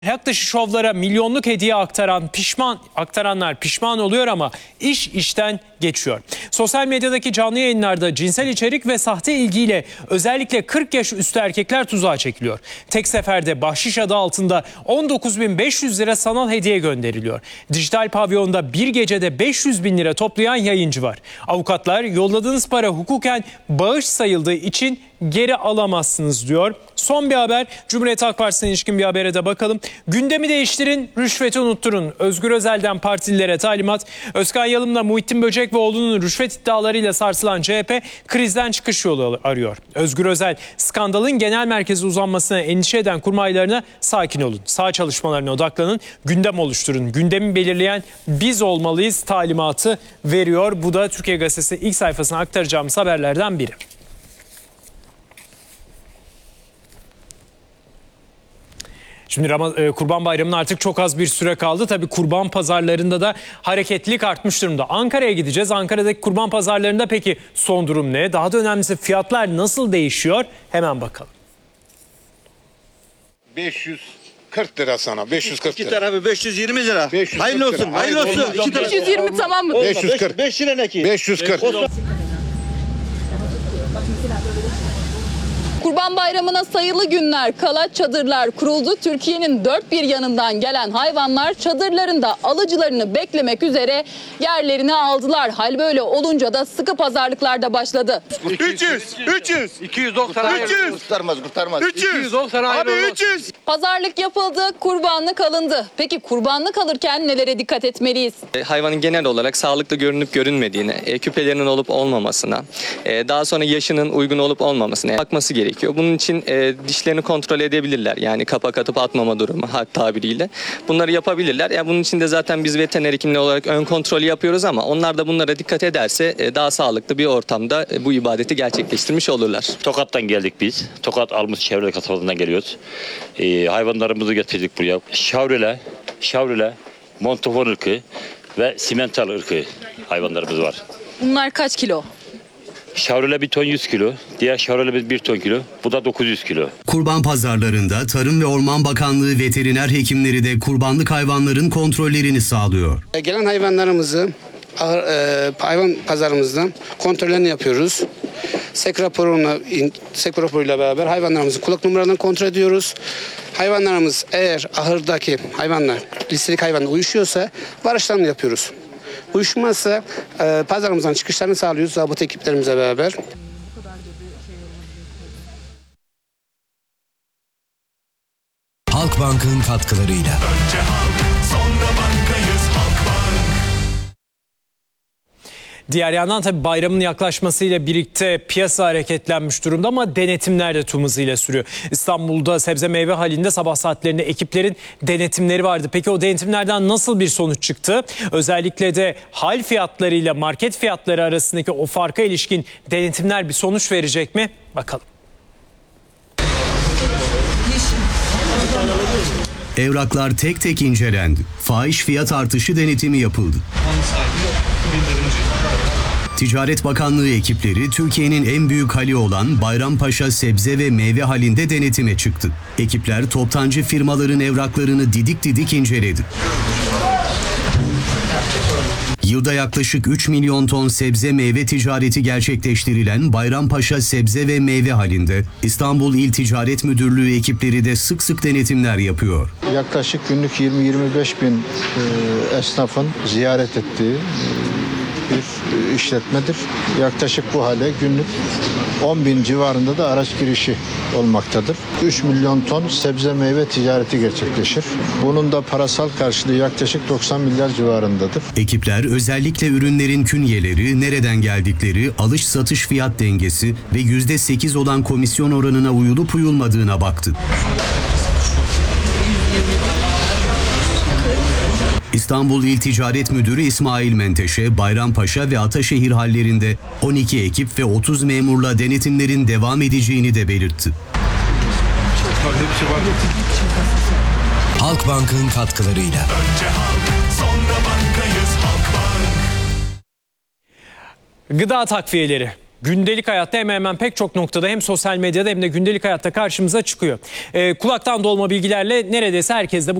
Ayak dışı şovlara milyonluk hediye aktaranlar pişman oluyor ama iş işten geçiyor. Sosyal medyadaki canlı yayınlarda cinsel içerik ve sahte ilgiyle özellikle 40 yaş üstü erkekler tuzağa çekiliyor. Tek seferde bahşiş adı altında 19.500 lira sanal hediye gönderiliyor. Dijital pavyonda bir gecede 500 bin lira toplayan yayıncı var. Avukatlar yolladığınız para hukuken bağış sayıldığı için geri alamazsınız diyor. Son bir haber, Cumhuriyet Halk Partisi'ne ilişkin bir habere de bakalım. Gündemi değiştirin, rüşveti unutturun. Özgür Özel'den partililere talimat. Özkan Yalım'la Muhittin Böcek ve oğlunun rüşvet iddialarıyla sarsılan CHP krizden çıkış yolu arıyor. Özgür Özel, skandalın genel merkeze uzanmasına endişe eden kurmaylarına sakin olun. Sağ çalışmalarına odaklanın, gündem oluşturun. Gündemi belirleyen biz olmalıyız talimatı veriyor. Bu da Türkiye Gazetesi ilk sayfasına aktaracağımız haberlerden biri. Şimdi Kurban Bayramı'na artık çok az bir süre kaldı. Tabii kurban pazarlarında da hareketlilik artmış durumda. Ankara'ya gideceğiz. Ankara'daki kurban pazarlarında peki son durum ne? Daha da önemlisi fiyatlar nasıl değişiyor? Hemen bakalım. 540 lira sana. 540 lira. İki tarafı 520 lira. 540 hayırlı olsun. lira. Hayırlı olsun. İki tarafı 520 tamam mı? 540. 5 lira ne ki? 540. Kurban Bayramı'na sayılı günler kala çadırlar kuruldu. Türkiye'nin dört bir yanından gelen hayvanlar çadırlarında alıcılarını beklemek üzere yerlerini aldılar. Hal böyle olunca da sıkı pazarlıklar da başladı. 300. 290 300. Kurtarmaz. 290 Abi 300. Pazarlık yapıldı, kurbanlık alındı. Peki kurbanlık alırken nelere dikkat etmeliyiz? Hayvanın genel olarak sağlıklı görünüp görünmediğine, küpelerinin olup olmamasına, daha sonra yaşının uygun olup olmamasına bakması gerekiyor. Bunun için dişlerini kontrol edebilirler. Yani kapak atıp atmama durumu halk tabiriyle. Bunları yapabilirler. Yani bunun için de zaten biz veteriner hekimler olarak ön kontrolü yapıyoruz ama onlar da bunlara dikkat ederse daha sağlıklı bir ortamda bu ibadeti gerçekleştirmiş olurlar. Tokat'tan geldik biz. Tokat Almış Çevre kasabasından geliyoruz. Hayvanlarımızı getirdik buraya. Şavrele, Montafon ırkı ve Simental ırkı hayvanlarımız var. Bunlar kaç kilo? Şavrele 1 ton 100 kilo, diğer şavrele 1 ton kilo, bu da 900 kilo. Kurban pazarlarında Tarım ve Orman Bakanlığı veteriner hekimleri de kurbanlık hayvanların kontrollerini sağlıyor. Gelen hayvanlarımızı hayvan pazarımızdan kontrollerini yapıyoruz. SEK raporuyla beraber hayvanlarımızı kulak numaralarını kontrol ediyoruz. Hayvanlarımız eğer ahırdaki hayvanlar, listelik hayvanla uyuşuyorsa varışlarını yapıyoruz. Uyuşmazsa pazarımızdan çıkışlarını sağlıyoruz zabıta ekiplerimizle beraber. Halkbank'ın katkılarıyla. Önce halk, sonra bankayız Halkbank. Diğer yandan tabii bayramın yaklaşmasıyla birlikte piyasa hareketlenmiş durumda ama denetimler de tüm hızıyla sürüyor. İstanbul'da sebze meyve halinde sabah saatlerinde ekiplerin denetimleri vardı. Peki o denetimlerden nasıl bir sonuç çıktı? Özellikle de hal fiyatlarıyla market fiyatları arasındaki o farka ilişkin denetimler bir sonuç verecek mi? Bakalım. Evraklar tek tek incelendi. Fahiş fiyat artışı denetimi yapıldı. Ticaret Bakanlığı ekipleri Türkiye'nin en büyük hali olan Bayrampaşa sebze ve meyve halinde denetime çıktı. Ekipler toptancı firmaların evraklarını didik didik inceledi. Yılda yaklaşık 3 milyon ton sebze meyve ticareti gerçekleştirilen Bayrampaşa sebze ve meyve halinde İstanbul İl Ticaret Müdürlüğü ekipleri de sık sık denetimler yapıyor. Yaklaşık günlük 20-25 bin esnafın ziyaret ettiği bir işletmedir. Yaklaşık bu hale günlük 10 bin civarında da araç girişi olmaktadır. 3 milyon ton sebze meyve ticareti gerçekleşir. Bunun da parasal karşılığı yaklaşık 90 milyar civarındadır. Ekipler özellikle ürünlerin künyeleri, nereden geldikleri, alış-satış fiyat dengesi ve %8 olan komisyon oranına uyulup uyulmadığına baktı. İstanbul İl Ticaret Müdürü İsmail Menteşe, Bayrampaşa ve Ataşehir hallerinde 12 ekip ve 30 memurla denetimlerin devam edeceğini de belirtti. Halkbank'ın katkılarıyla. Önce halk, sonra bankayız Halkbank. Gıda takviyeleri. gündelik hayatta hemen hemen pek çok noktada hem sosyal medyada hem de gündelik hayatta karşımıza çıkıyor. Kulaktan dolma bilgilerle neredeyse herkes de